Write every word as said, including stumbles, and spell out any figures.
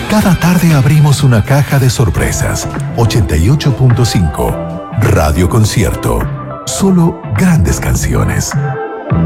Cada tarde abrimos una caja de sorpresas. ochenta y ocho punto cinco. Radio Concierto. Solo grandes canciones.